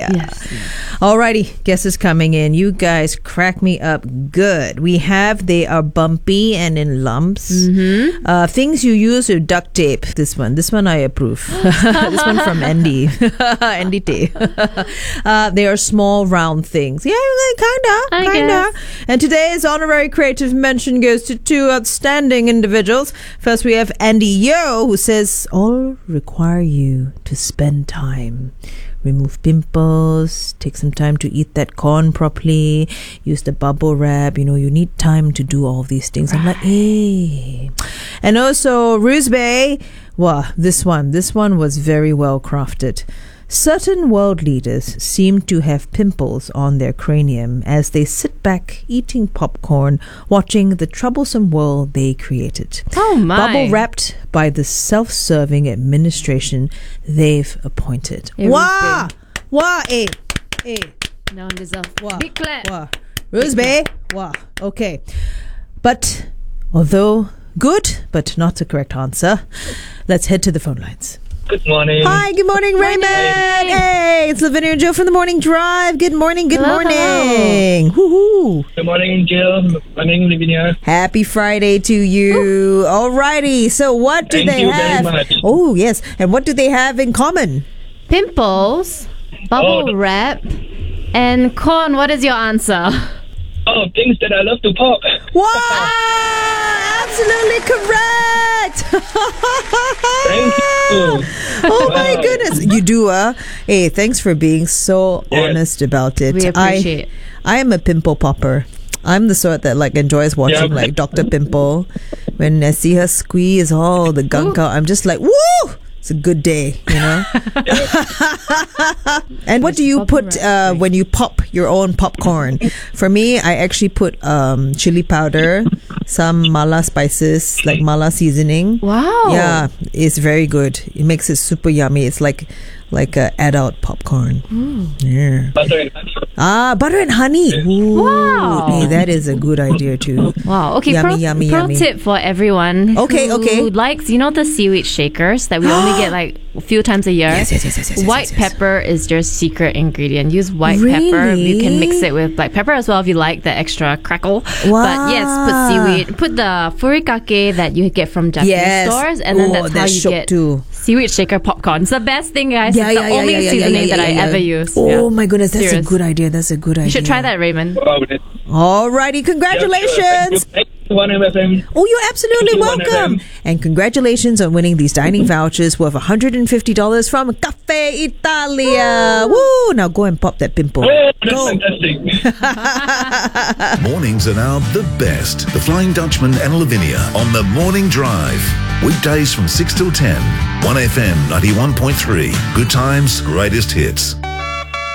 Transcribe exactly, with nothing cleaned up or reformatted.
Italia. Yes. Alrighty, guesses coming in. You guys crack me up good. We have they are bumpy and in lumps. Mm-hmm. Uh, things you use with duct tape. This one. This one I approve. This one from Andy. Andy Tay. uh, they are small round things. Yeah, kinda. I Kinda. guess. And today's honorary creative mention goes to two outstanding individuals. First we have Andy Yo, who says, all require you to spend time. Remove pimples, take some time to eat that corn properly, use the bubble wrap. You know, you need time to do all these things. I'm like, hey. And also, Ruzbe, wow, this one, this one was very well crafted. Certain world leaders seem to have pimples on their cranium as they sit back eating popcorn, watching the troublesome world they created. Oh my. Bubble wrapped by the self-serving administration they've appointed. Hey, Wah! Wah! Eh! Eh! No one deserves. Wah! Big clap. Wah! Ruzbe! Wah! Okay. But, although good, but not the correct answer, let's head to the phone lines. Good morning. Hi, good morning, Raymond. Hey, it's Lavinia and Joe from the Morning Drive. Good morning, good Hello, morning. Woohoo. Good morning, Jill. Good morning, Lavinia. Happy Friday to you. Alrighty, so what do Thank they you very have? much. Oh, yes. And what do they have in common? Pimples, bubble Oh, the- wrap, and corn. What is your answer? Oh, things that I love to pop. Wow! Absolutely correct! Thank you. Oh my Wow. goodness. You do, uh? Hey, thanks for being so Yes. honest about it. We appreciate. I, I am a pimple popper. I'm the sort that like enjoys watching Yeah. like Doctor Pimple. When I see her squeeze all the gunk out, I'm just like, woo! It's a good day, you know? And what do you Bubble put wrap, uh, right? when you pop your own popcorn? For me, I actually put um, chili powder, some mala spices, like mala seasoning. Wow. Yeah, it's very good. It makes it super yummy. It's like like a adult popcorn. Yeah. Butter and honey. Ah, butter and honey. Ooh, Wow. hey, that is a good idea too. Wow. Okay. Yummy, pro yummy, pro yummy. tip for everyone. Okay, who okay. likes, you know, the seaweed shakers that we only get like a few times a year. Yes, yes, yes, yes, yes, yes, White yes, yes. pepper is their secret ingredient. Use white pepper. You can mix Really? it with black pepper as well if you like the extra crackle. Wow. But yes, put seaweed. Put the furikake that you get from Japanese Yes. stores, and then Oh, that's how that's you shiok get too. seaweed shaker popcorn. It's the best thing, guys. Yeah, it's yeah, the yeah, only yeah, yeah, seasoning yeah, that I yeah, yeah. ever use. Oh Yeah. my goodness, that's Serious. a good idea. That's a good idea. You should try that, Raymond. Wow, that's- Alrighty, yeah, sure. congratulations. Thank you, one M F M. Oh, you're absolutely Thank you, one welcome. F M. And congratulations on winning these dining vouchers worth one hundred fifty dollars from Cafe Italia. Woo! Now go and pop that pimple. Oh, that's Go. fantastic. Mornings are now the best. The Flying Dutchman and Lavinia on the Morning Drive. Weekdays from six till ten. one F M ninety-one point three. Good times, greatest hits.